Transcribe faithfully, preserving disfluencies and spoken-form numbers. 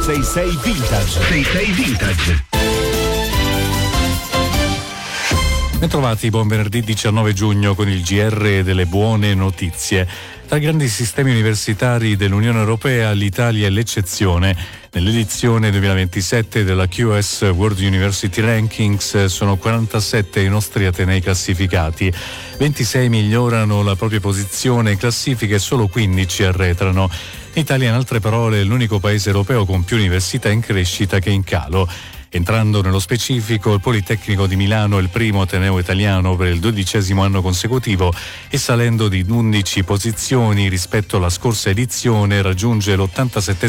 sei sei Vintage. sei sei Vintage. Bentrovati, buon venerdì diciannove giugno con il G R delle buone notizie. Tra i grandi sistemi universitari dell'Unione Europea l'Italia è l'eccezione. Nell'edizione duemilaventisette della Q S World University Rankings sono quarantasette i nostri atenei classificati. ventisei migliorano la propria posizione in classifica e solo quindici arretrano. L'Italia, in altre parole, è l'unico paese europeo con più università in crescita che in calo. Entrando nello specifico, il Politecnico di Milano è il primo ateneo italiano per il dodicesimo anno consecutivo e salendo di undici posizioni rispetto alla scorsa edizione raggiunge l'ottantasettesimo